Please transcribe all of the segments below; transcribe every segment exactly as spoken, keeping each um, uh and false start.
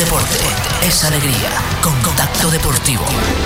deporte es alegría. Contacto Deportivo.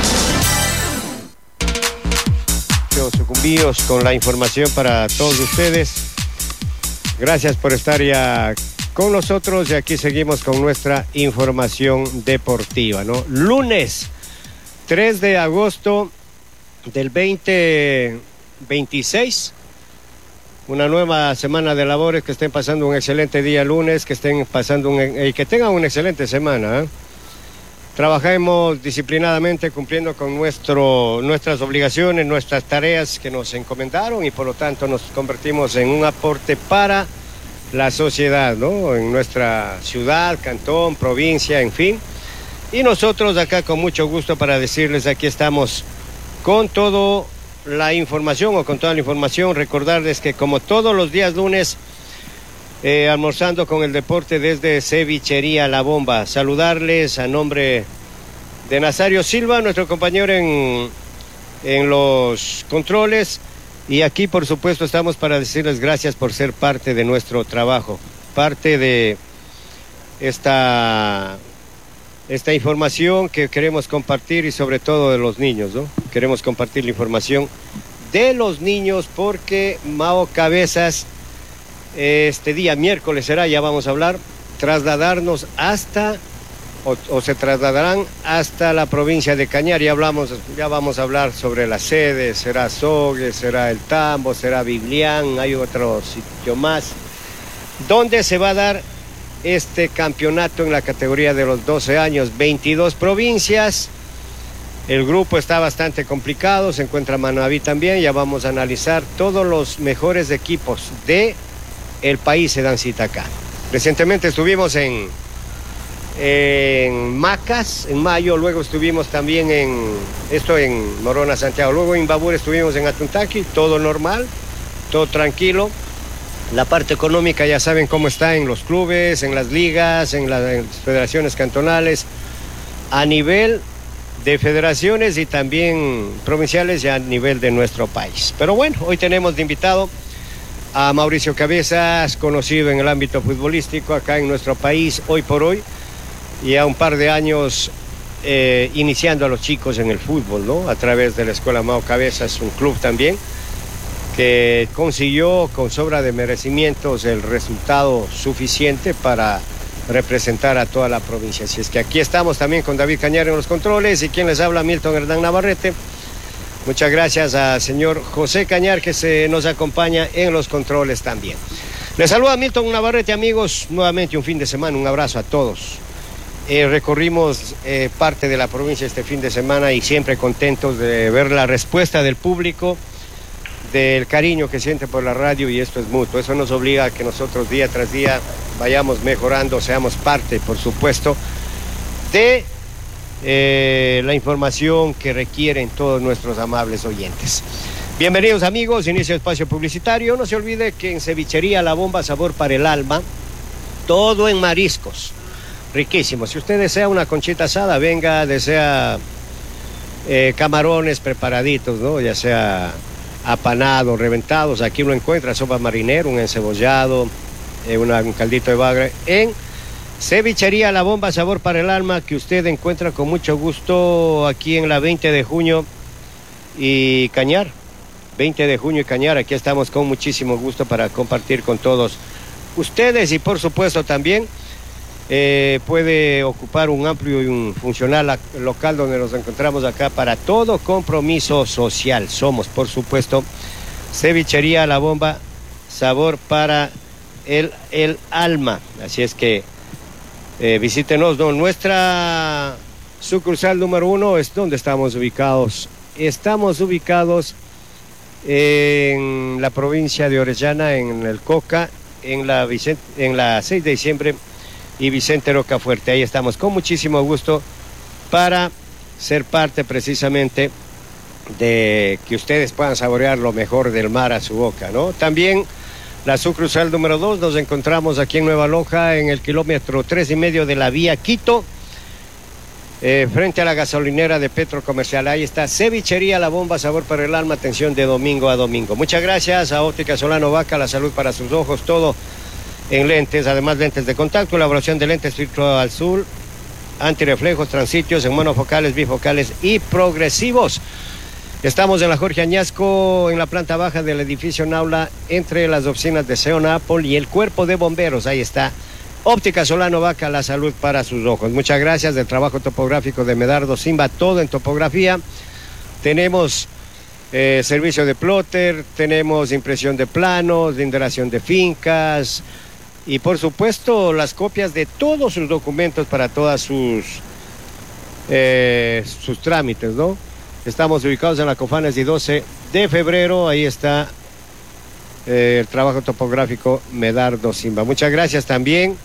Sucumbíos con la información para todos ustedes. Gracias por estar ya con nosotros y aquí seguimos con nuestra información deportiva, ¿no? Lunes tres de agosto del veinte veintiséis. Una nueva semana de labores, que estén pasando un excelente día lunes, que estén pasando un, eh, que tengan una excelente semana, ¿eh? Trabajemos disciplinadamente cumpliendo con nuestro, nuestras obligaciones, nuestras tareas que nos encomendaron y por lo tanto nos convertimos en un aporte para la sociedad, ¿no? En nuestra ciudad, cantón, provincia, en fin. Y nosotros acá con mucho gusto para decirles, aquí estamos con todo la información o con toda la información, recordarles que como todos los días lunes, eh, almorzando con el deporte desde Cevichería La Bomba, saludarles a nombre de Nazario Silva, nuestro compañero en, en los controles, y aquí por supuesto estamos para decirles gracias por ser parte de nuestro trabajo, parte de esta... esta información que queremos compartir y sobre todo de los niños, ¿no? Queremos compartir la información de los niños porque Mao Cabezas, este día miércoles será, ya vamos a hablar, trasladarnos hasta, o, o se trasladarán hasta la provincia de Cañar, ya hablamos, ya vamos a hablar sobre la sede, será Sogue, será El Tambo, será Biblián, hay otro sitio más, donde se va a dar este campeonato en la categoría de los doce años, veintidós provincias. El grupo está bastante complicado, se encuentra Manabí también, ya vamos a analizar todos los mejores equipos de el país se dan cita acá. Recientemente estuvimos en, en Macas, en mayo, luego estuvimos también en, esto en Morona, Santiago, luego en Babur estuvimos en Atuntaqui, todo normal, todo tranquilo. La parte económica ya saben cómo está en los clubes, en las ligas, en, la, en las federaciones cantonales, a nivel de federaciones y también provinciales y a nivel de nuestro país. Pero bueno, hoy tenemos de invitado a Mauricio Cabezas, conocido en el ámbito futbolístico acá en nuestro país, hoy por hoy, y a un par de años eh, iniciando a los chicos en el fútbol, ¿no? A través de la Escuela Mao Cabezas, un club también, que consiguió con sobra de merecimientos el resultado suficiente para representar a toda la provincia. Así es que aquí estamos también con David Cañar en los controles y quien les habla, Milton Hernán Navarrete. Muchas gracias al señor José Cañar que se nos acompaña en los controles también. Les saluda Milton Navarrete, amigos, nuevamente un fin de semana, un abrazo a todos. Eh, recorrimos eh, parte de la provincia este fin de semana y siempre contentos de ver la respuesta del público, del cariño que siente por la radio, y esto es mutuo. Eso nos obliga a que nosotros día tras día vayamos mejorando, seamos parte, por supuesto, de eh, la información que requieren todos nuestros amables oyentes. Bienvenidos, amigos, inicio espacio publicitario. No se olvide que en Cevichería La Bomba, sabor para el alma, todo en mariscos, riquísimo. Si usted desea una conchita asada, venga, desea eh, camarones preparaditos, ¿no? Ya sea apanados, reventados, aquí lo encuentra, sopa marinera, un encebollado, eh, una, un caldito de bagre, en Cevichería La Bomba, sabor para el alma, que usted encuentra con mucho gusto aquí en la veinte de junio y Cañar, veinte de junio y Cañar, aquí estamos con muchísimo gusto para compartir con todos ustedes y por supuesto también eh, puede ocupar un amplio y un funcional local donde nos encontramos acá para todo compromiso social. Somos, por supuesto, Cevichería La Bomba, sabor para el, el alma. Así es que eh, visítenos, ¿no? Nuestra sucursal número uno es donde estamos ubicados. Estamos ubicados en la provincia de Orellana, en el Coca, en la, Vicente, en la seis de diciembre y Vicente Rocafuerte. Ahí estamos con muchísimo gusto para ser parte precisamente de que ustedes puedan saborear lo mejor del mar a su boca, ¿no? También la sucursal número dos, nos encontramos aquí en Nueva Loja, en el kilómetro tres y medio de la vía Quito, eh, frente a la gasolinera de Petro Comercial. Ahí está Cevichería La Bomba, sabor para el alma, atención de domingo a domingo. Muchas gracias a Óptica Solano Vaca, la salud para sus ojos, todo en lentes, además lentes de contacto, elaboración de lentes filtro azul, antirreflejos, transitios en monofocales, bifocales y progresivos. Estamos en la Jorge Añasco, en la planta baja del edificio Naula, entre las oficinas de Seonapol y el cuerpo de bomberos. Ahí está. Óptica Solano Vaca, la salud para sus ojos. Muchas gracias del trabajo topográfico de Medardo Simba, todo en topografía. Tenemos eh, servicio de plotter, tenemos impresión de planos, linderación de fincas y por supuesto las copias de todos sus documentos para todas sus, eh, sus trámites, ¿no? Estamos ubicados en la Cofanes y doce de febrero, ahí está eh, el trabajo topográfico Medardo Simba. Muchas gracias también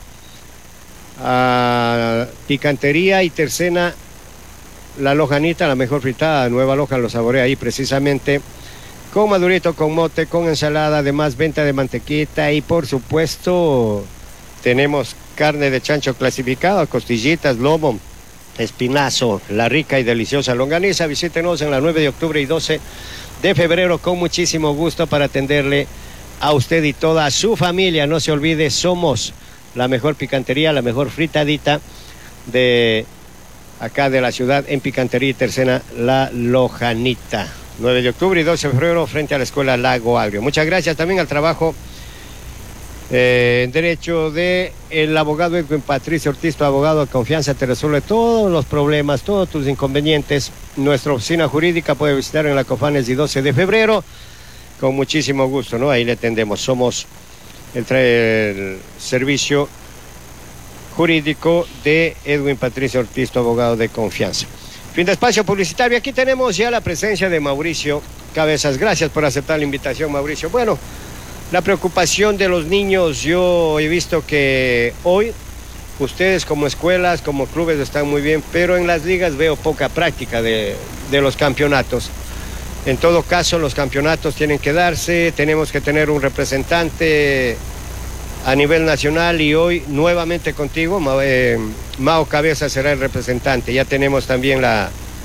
a Picantería y Tercena, la Lojanita, la mejor fritada, Nueva Loja, lo saborea ahí precisamente, con madurito, con mote, con ensalada, además venta de mantequita y por supuesto tenemos carne de chancho clasificada, costillitas, lomo, espinazo, la rica y deliciosa longaniza. Visítenos en la nueve de octubre y doce de febrero con muchísimo gusto para atenderle a usted y toda su familia. No se olvide, somos la mejor picantería, la mejor fritadita de acá de la ciudad en Picantería y Tercena, la Lojanita. nueve de octubre y doce de febrero frente a la Escuela Lago Agrio. Muchas gracias también al trabajo eh, en derecho de el abogado Edwin Patricio Ortiz, tu abogado de confianza, te resuelve todos los problemas, todos tus inconvenientes. Nuestra oficina jurídica puede visitar en la Cofanes y doce de febrero con muchísimo gusto, ¿no? Ahí le atendemos. Somos el, el servicio jurídico de Edwin Patricio Ortiz, tu abogado de confianza. Fin de espacio publicitario. Aquí tenemos ya la presencia de Mauricio Cabezas. Gracias por aceptar la invitación, Mauricio. Bueno, la preocupación de los niños, yo he visto que hoy ustedes como escuelas, como clubes están muy bien, pero en las ligas veo poca práctica de, de los campeonatos. En todo caso, los campeonatos tienen que darse, tenemos que tener un representante a nivel nacional y hoy nuevamente contigo, Mao, eh, Mao Cabeza será el representante. Ya tenemos también la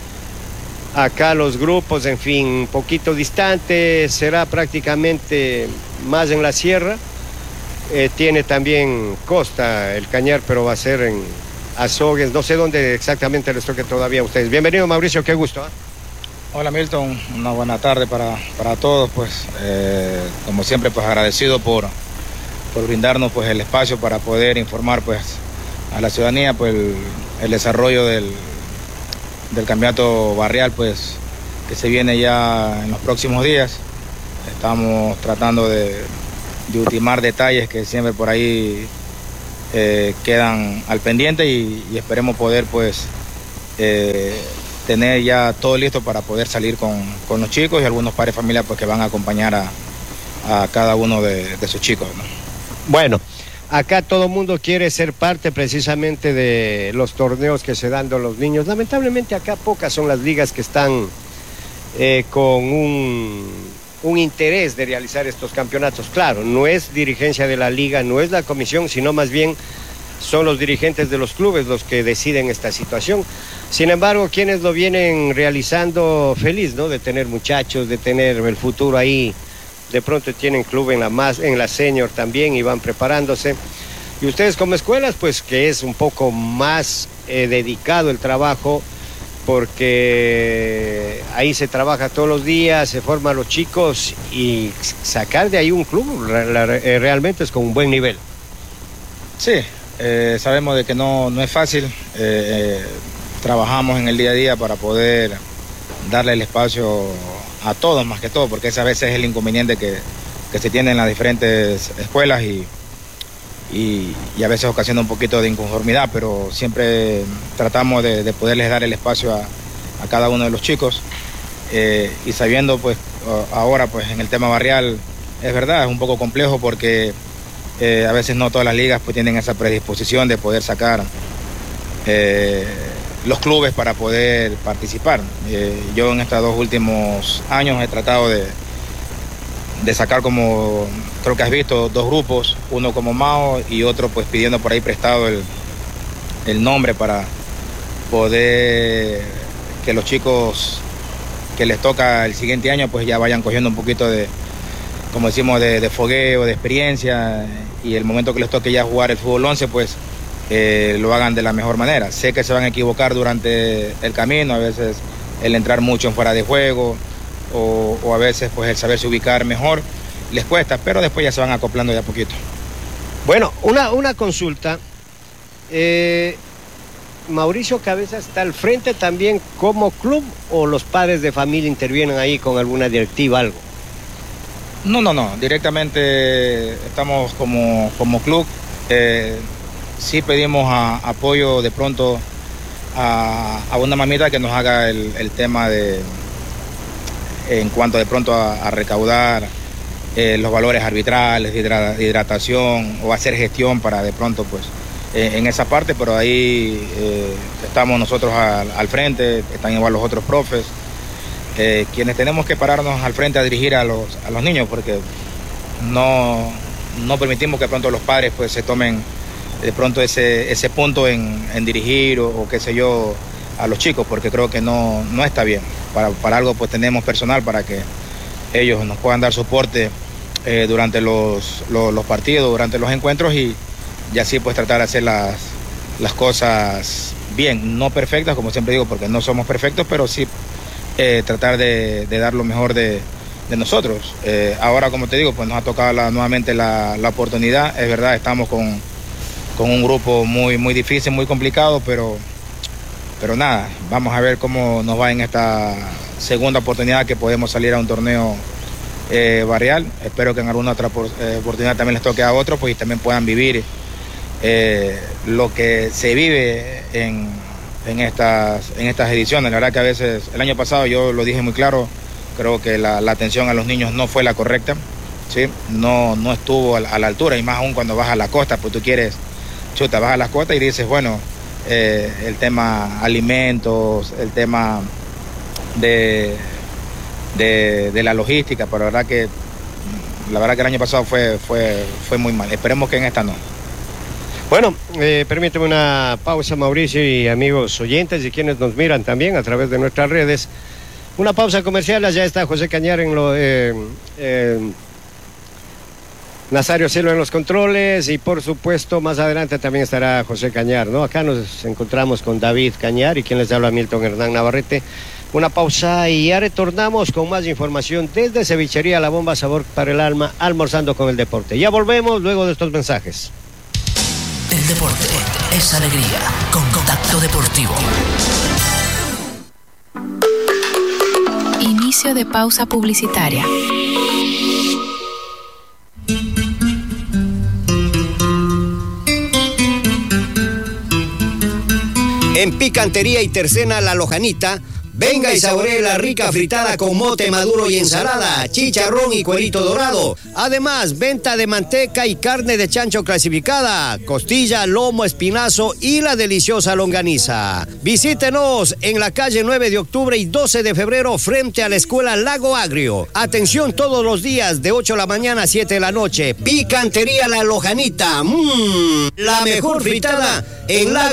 acá los grupos, en fin, un poquito distante, será prácticamente más en la sierra. Eh, tiene también costa el Cañar, pero va a ser en Azogues, no sé dónde exactamente les toque todavía a ustedes. Bienvenido, Mauricio, qué gusto. ¿eh? Hola Milton, una buena tarde para, para todos, pues eh, como siempre pues agradecido por, por brindarnos pues el espacio para poder informar pues a la ciudadanía pues el, el desarrollo del, del campeonato barrial pues que se viene ya en los próximos días. Estamos tratando de, de ultimar detalles que siempre por ahí eh, quedan al pendiente y, y esperemos poder pues eh, tener ya todo listo para poder salir con, con los chicos y algunos padres de familia pues, que van a acompañar a, a cada uno de, de sus chicos, ¿no? Bueno, acá todo el mundo quiere ser parte precisamente de los torneos que se dan a los niños. Lamentablemente acá pocas son las ligas que están eh, con un, un interés de realizar estos campeonatos. Claro, no es dirigencia de la liga, no es la comisión, sino más bien son los dirigentes de los clubes los que deciden esta situación. Sin embargo, quienes lo vienen realizando feliz, ¿no? De tener muchachos, de tener el futuro ahí. De pronto tienen club en la más, en la senior también y van preparándose. Y ustedes como escuelas, pues que es un poco más eh, dedicado el trabajo, porque ahí se trabaja todos los días, se forman los chicos y sacar de ahí un club realmente es con un buen nivel. Sí. Eh, sabemos de que no, no es fácil, eh, eh, trabajamos en el día a día para poder darle el espacio a todos más que todo, porque ese a veces es el inconveniente que, que se tiene en las diferentes escuelas y, y, y a veces ocasiona un poquito de inconformidad, pero siempre tratamos de, de poderles dar el espacio a, a cada uno de los chicos eh, y sabiendo pues ahora pues en el tema barrial es verdad, es un poco complejo porque Eh, a veces no todas las ligas pues tienen esa predisposición de poder sacar eh, los clubes para poder participar. Eh, yo en estos dos últimos años he tratado de, de sacar, como creo que has visto, dos grupos, uno como Mao y otro pues pidiendo por ahí prestado el, el nombre para poder que los chicos que les toca el siguiente año pues ya vayan cogiendo un poquito de, como decimos, de, de fogueo, de experiencia, y el momento que les toque ya jugar el fútbol once, pues eh, lo hagan de la mejor manera. Sé que se van a equivocar durante el camino, a veces el entrar mucho en fuera de juego o, o a veces pues el saberse ubicar mejor les cuesta, pero después ya se van acoplando de a poquito. Bueno, una, una consulta. Eh, ¿Mauricio Cabeza está al frente también como club o los padres de familia intervienen ahí con alguna directiva, algo? No, no, no, directamente estamos como, como club. Eh, sí pedimos a, apoyo de pronto a, a una mamita que nos haga el, el tema de, en cuanto de pronto a, a recaudar eh, los valores arbitrales, de hidra, hidratación o hacer gestión para de pronto pues eh, en esa parte, pero ahí eh, estamos nosotros al, al frente, están igual los otros profes. Eh, quienes tenemos que pararnos al frente a dirigir a los, a los niños, porque no, no permitimos que de pronto los padres pues se tomen de pronto ese, ese punto en, en dirigir o, o qué sé yo a los chicos, porque creo que no, no está bien. Para, para algo pues tenemos personal para que ellos nos puedan dar soporte eh, durante los, los, los partidos, durante los encuentros y, y así pues tratar de hacer las, las cosas bien, no perfectas como siempre digo, porque no somos perfectos, pero sí Eh, tratar de, de dar lo mejor de, de nosotros. Eh, ahora, como te digo, pues nos ha tocado la, nuevamente la, la oportunidad. Es verdad, estamos con, con un grupo muy, muy difícil, muy complicado, pero, pero nada, vamos a ver cómo nos va en esta segunda oportunidad que podemos salir a un torneo eh, barrial. Espero que en alguna otra eh, oportunidad también les toque a otros, pues y también puedan vivir eh, lo que se vive en En estas, en estas ediciones. La verdad que a veces, el año pasado yo lo dije muy claro, creo que la, la atención a los niños no fue la correcta, ¿sí? No, no estuvo a, a la altura, y más aún cuando vas a la costa, pues tú quieres, chuta, vas a las costas y dices, bueno, eh, el tema alimentos, el tema de, de, de la logística, pero la verdad que, la verdad que el año pasado fue, fue, fue muy mal. Esperemos que en esta no. Bueno, eh, permíteme una pausa, Mauricio, y amigos oyentes y quienes nos miran también a través de nuestras redes. Una pausa comercial, ya está José Cañar en lo... Eh, eh, Nazario Silva en los controles y por supuesto más adelante también estará José Cañar, ¿no? Acá nos encontramos con David Cañar y quien les habla Milton Hernán Navarrete. Una pausa y ya retornamos con más información desde Cevichería La Bomba, sabor para el alma, almorzando con el deporte. Ya volvemos luego de estos mensajes. El deporte es alegría con Contacto Deportivo. Inicio de pausa publicitaria. En Picantería y Tercena La Lojanita, venga y saboree la rica fritada con mote maduro y ensalada, chicharrón y cuerito dorado. Además, venta de manteca y carne de chancho clasificada, costilla, lomo, espinazo y la deliciosa longaniza. Visítenos en la calle nueve de octubre y doce de febrero frente a la escuela Lago Agrio. Atención todos los días de ocho de la mañana a siete de la noche. Picantería La Lojanita. Mmm, la mejor fritada en Lago